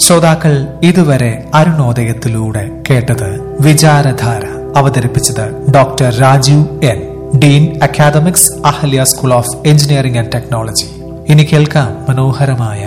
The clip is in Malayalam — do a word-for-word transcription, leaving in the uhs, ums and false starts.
ശ്രോതാക്കൾ ഇതുവരെ അരുണോദയത്തിലൂടെ കേട്ടത് വിചാരധാര. അവതരിപ്പിച്ചത് doctor Rajeev N, Dean academics, Ahalya school of engineering and technology. ഇനി കേൾക്കാം മനോഹരമായ